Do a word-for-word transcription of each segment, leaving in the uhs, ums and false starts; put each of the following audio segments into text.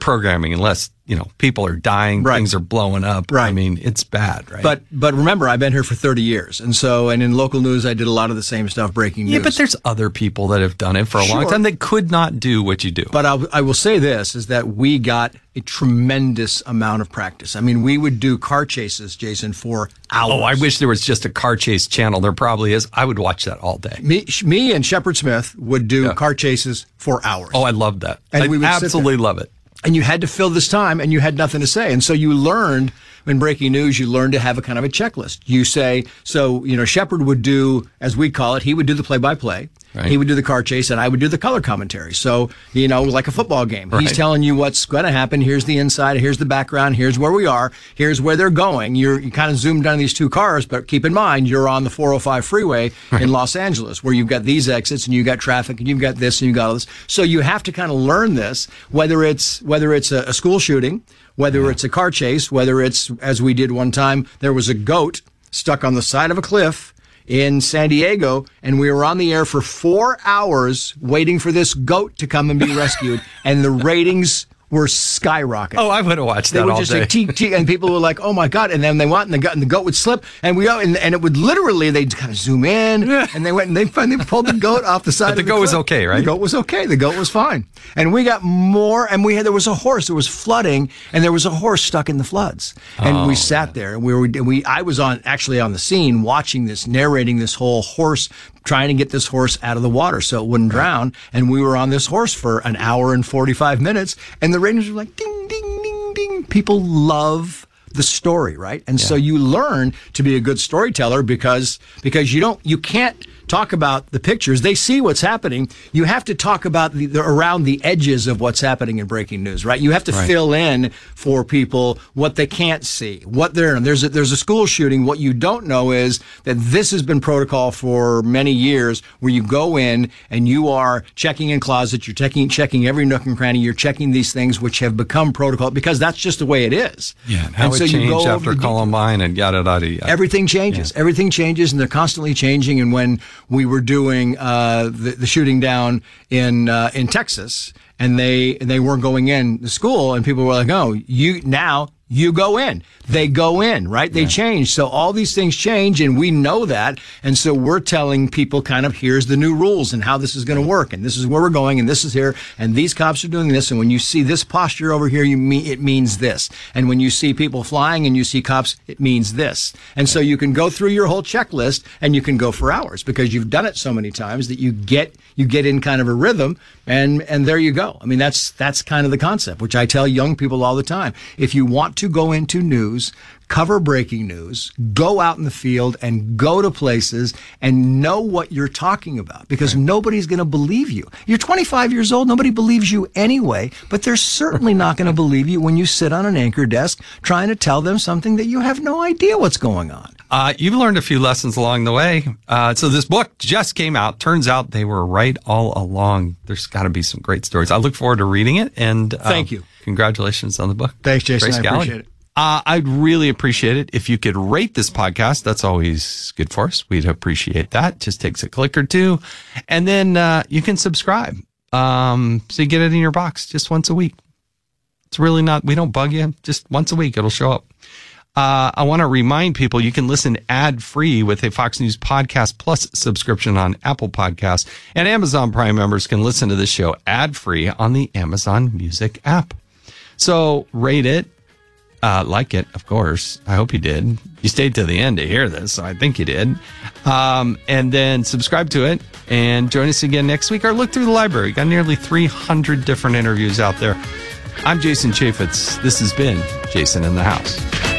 programming unless, you know, people are dying, right. things are blowing up. Right. I mean, it's bad, right? But but remember, I've been here for thirty years. And so, and in local news, I did a lot of the same stuff, breaking news. Yeah, but there's other people that have done it for a sure. long time that could not do what you do. But I'll, I will say this, is that we got a tremendous amount of practice. I mean, we would do car chases, Jason, for hours. Oh, I wish there was just a car chase channel. There probably is. I would watch that all day. Me, me and Shepard Smith would do Yeah. car chases for hours. Oh, I love that. And I we would sit absolutely there. love it. And you had to fill this time, and you had nothing to say. And so you learned, in breaking news, you learned to have a kind of a checklist. You say, so, you know, Shepard would do, as we call it, he would do the play-by-play. Right. He would do the car chase, and I would do the color commentary. So, you know, like a football game. Right. He's telling you what's going to happen. Here's the inside. Here's the background. Here's where we are. Here's where they're going. You're you kind of zoomed on these two cars, but keep in mind, you're on the four oh five freeway right. in Los Angeles, where you've got these exits, and you've got traffic, and you've got this, and you've got all this. So you have to kind of learn this, whether it's whether it's a, a school shooting, whether yeah. it's a car chase, whether it's, as we did one time, there was a goat stuck on the side of a cliff in San Diego, and we were on the air for four hours waiting for this goat to come and be rescued, and the ratings were skyrocketing. Oh, I would have watched they that would all just day. say, tee, tee, and people were like, oh my God. And then they went, and the goat, and the goat would slip, and we and, and it would literally, they'd kind of zoom in, and they went and they finally pulled the goat off the side But the of the goat was cliff. okay, right? The goat was okay. The goat was fine. And we got more, and we had, there was a horse, there was flooding, and there was a horse stuck in the floods. And Oh, we sat there, and we were, we, I was on, actually on the scene, watching this, narrating this whole horse, trying to get this horse out of the water so it wouldn't drown. And we were on this horse for an hour and forty-five minutes, and the ratings were like, ding, ding, ding, ding. People love the story, right? And yeah. so you learn to be a good storyteller because because you don't you can't talk about the pictures. They see what's happening. You have to talk about the, the around the edges of what's happening in breaking news, right? You have to right. fill in for people what they can't see, what they're in. There's a, there's a school shooting. What you don't know is that this has been protocol for many years, where you go in and you are checking in closets, you're checking checking every nook and cranny, you're checking these things which have become protocol because that's just the way it is. Yeah, and how and it so changed you go after Columbine and yada yada yada. Everything changes. Yeah. Everything changes, and they're constantly changing. And when we were doing uh, the, the shooting down in uh, in Texas, and they they weren't going in the school, and people were like, "Oh, you now." You go in. They go in, right? They yeah. change. So all these things change, and we know that. And so we're telling people kind of, here's the new rules and how this is going to work, and this is where we're going, and this is here, and these cops are doing this, and when you see this posture over here, you mean it means this. And when you see people flying and you see cops, it means this. And so you can go through your whole checklist, and you can go for hours because you've done it so many times that you get you get in kind of a rhythm, and and there you go. I mean, that's that's kind of the concept, which I tell young people all the time. If you want to go into news, cover breaking news, go out in the field and go to places and know what you're talking about, because right. nobody's going to believe you. You're twenty-five years old. Nobody believes you anyway, but they're certainly not going to believe you when you sit on an anchor desk trying to tell them something that you have no idea what's going on. Uh, you've learned a few lessons along the way. Uh, so this book just came out. Turns out they were right all along. There's got to be some great stories. I look forward to reading it. And um, thank you. Congratulations on the book. Thanks, Jason. Grace I Gallagher. appreciate it. Uh, I'd really appreciate it if you could rate this podcast. That's always good for us. We'd appreciate that. Just takes a click or two. And then uh, you can subscribe. Um, so you get it in your box just once a week. It's really not, we don't bug you. Just once a week, it'll show up. Uh, I want to remind people you can listen ad-free with a Fox News Podcast Plus subscription on Apple Podcasts, and Amazon Prime members can listen to this show ad-free on the Amazon Music app. So rate it, uh, like it, of course. I hope you did. You stayed to the end to hear this, so I think you did. Um, and then subscribe to it and join us again next week, or look through the library. Got nearly three hundred different interviews out there. I'm Jason Chaffetz. This has been Jason in the House.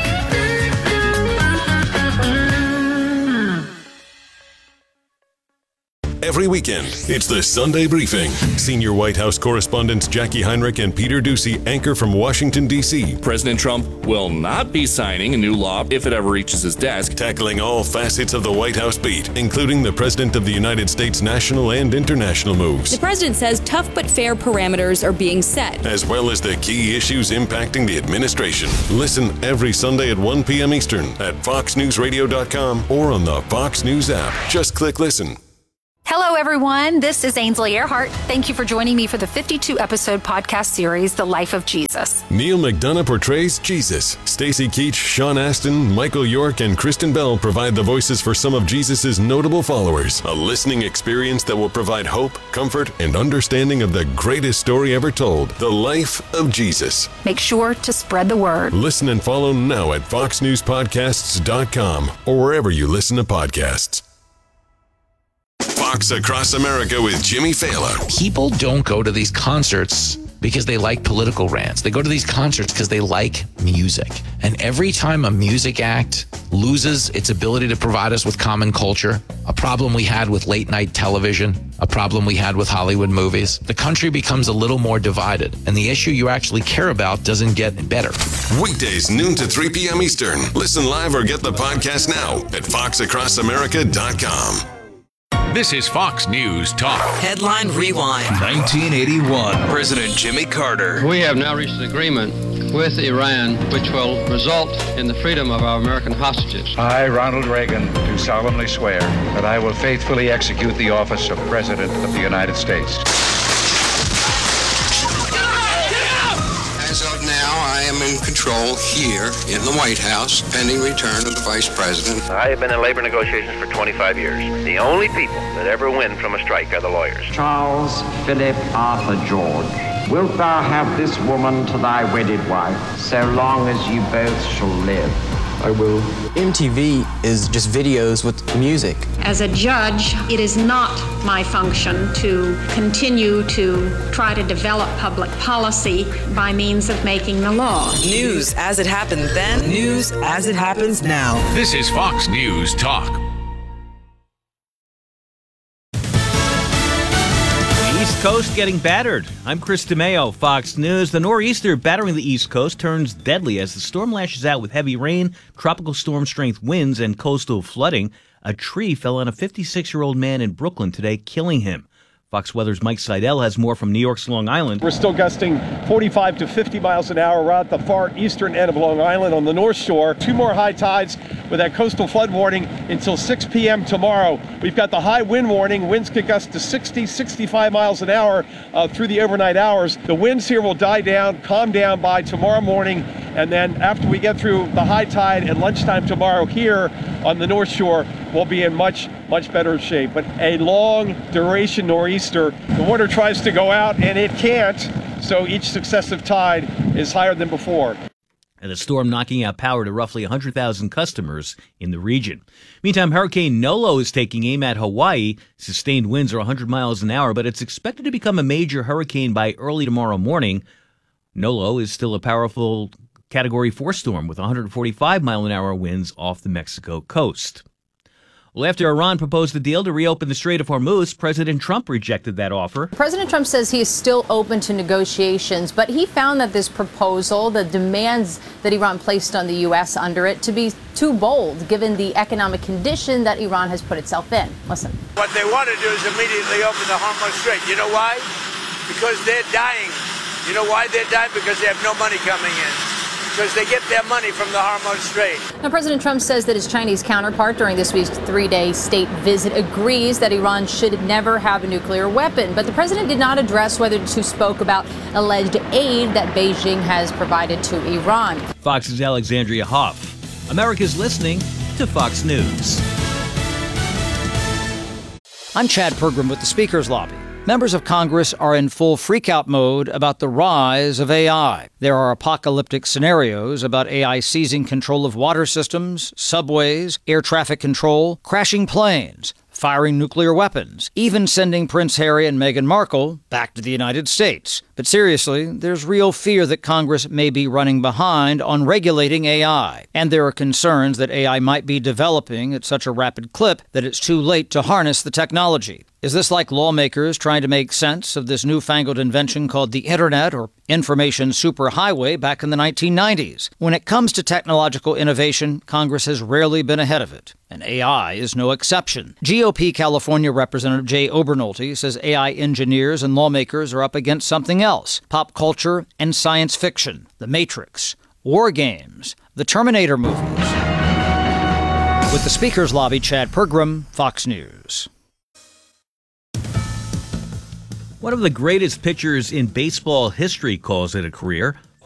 Every weekend, it's the Sunday Briefing. Senior White House correspondents Jackie Heinrich and Peter Doocy anchor from Washington, D C President Trump will not be signing a new law if it ever reaches his desk. Tackling all facets of the White House beat, including the President of the United States' national and international moves. The president says tough but fair parameters are being set, as well as the key issues impacting the administration. Listen every Sunday at one p.m. Eastern at fox news radio dot com or on the Fox News app. Just click listen. Hello, everyone. This is Ainsley Earhart. Thank you for joining me for the fifty-two episode podcast series, The Life of Jesus. Neil McDonough portrays Jesus. Stacey Keach, Sean Astin, Michael York, and Kristen Bell provide the voices for some of Jesus' notable followers. A listening experience that will provide hope, comfort, and understanding of the greatest story ever told, The Life of Jesus. Make sure to spread the word. Listen and follow now at fox news podcasts dot com or wherever you listen to podcasts. Fox Across America with Jimmy Fallon. People don't go to these concerts because they like political rants. They go to these concerts because they like music. And every time a music act loses its ability to provide us with common culture, a problem we had with late night television, a problem we had with Hollywood movies, the country becomes a little more divided. And the issue you actually care about doesn't get better. Weekdays, noon to three p.m. Eastern. Listen live or get the podcast now at fox across america dot com. This is Fox News Talk. Headline Rewind. nineteen eighty-one. President Jimmy Carter. We have now reached an agreement with Iran which will result in the freedom of our American hostages. I, Ronald Reagan, do solemnly swear that I will faithfully execute the office of President of the United States. As of now, I am in control here in the White House, pending return of the Vice President. I have been in labor negotiations for twenty-five years. The only people that ever win from a strike are the lawyers. Charles Philip Arthur George, wilt thou have this woman to thy wedded wife, so long as you both shall live? I will. M T V is just videos with music. As a judge, it is not my function to continue to try to develop public policy by means of making the law. News as it happened then, news as it happens now. This is Fox News Talk. East Coast getting battered. I'm Chris DeMeo, Fox News. The nor'easter battering the East Coast turns deadly as the storm lashes out with heavy rain, tropical storm strength winds, and coastal flooding. A tree fell on a fifty-six-year-old man in Brooklyn today, killing him. Fox Weather's Mike Seidel has more from New York's Long Island. We're still gusting forty-five to fifty miles an hour around the far eastern end of Long Island on the North Shore. Two more high tides with that coastal flood warning until six p.m. tomorrow. We've got the high wind warning. Winds could gust to sixty, sixty-five miles an hour uh, through the overnight hours. The winds here will die down, calm down by tomorrow morning. And then after we get through the high tide and lunchtime tomorrow here on the North Shore, we'll be in much, much better shape. But a long duration nor'easter. The water tries to go out and it can't. So each successive tide is higher than before. And the storm knocking out power to roughly one hundred thousand customers in the region. Meantime, Hurricane Nolo is taking aim at Hawaii. Sustained winds are one hundred miles an hour, but it's expected to become a major hurricane by early tomorrow morning. Nolo is still a powerful Category four storm with one hundred forty-five mile an hour winds off the Mexico coast. Well, after Iran proposed a deal to reopen the Strait of Hormuz, President Trump rejected that offer. President Trump says he is still open to negotiations, but he found that this proposal, the demands that Iran placed on the U S under it, to be too bold, given the economic condition that Iran has put itself in. Listen. What they want to do is immediately open the Hormuz Strait. You know why? Because they're dying. You know why they're dying? Because they have no money coming in. Because they get their money from the Hormuz Strait. Now, President Trump says that his Chinese counterpart during this week's three-day state visit agrees that Iran should never have a nuclear weapon. But the president did not address whether the two spoke about alleged aid that Beijing has provided to Iran. Fox's Alexandria Hoff. America's listening to Fox News. I'm Chad Pergram with the Speaker's Lobby. Members of Congress are in full freakout mode about the rise of A I. There are apocalyptic scenarios about A I seizing control of water systems, subways, air traffic control, crashing planes, firing nuclear weapons, even sending Prince Harry and Meghan Markle back to the United States. But seriously, there's real fear that Congress may be running behind on regulating A I. And there are concerns that A I might be developing at such a rapid clip that it's too late to harness the technology. Is this like lawmakers trying to make sense of this newfangled invention called the Internet or information superhighway back in the nineteen nineties? When it comes to technological innovation, Congress has rarely been ahead of it, and A I is no exception. G O P California Representative Jay Obernolte says A I engineers and lawmakers are up against something else: pop culture and science fiction, The Matrix, war games, the Terminator movies. With the Speaker's Lobby, Chad Pergram, Fox News. One of the greatest pitchers in baseball history calls it a career.